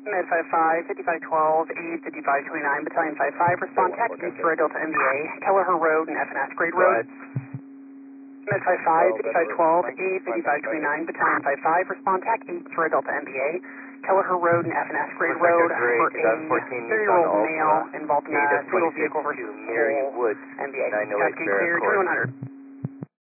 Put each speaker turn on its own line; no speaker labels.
Med 55, 5512, A 5529, Battalion 55, respond taxi for Delta MBA, Kelleher Road and FNS Grade Road. Med 55, 5512, A 5529, Battalion 55, respond tac 8 for Delta MBA, Kelleher Road and FNS Grade Road for a 30-year-old male involved in a single vehicle versus
Mary Woods,
MBA.
908
Cascade clear, 2100.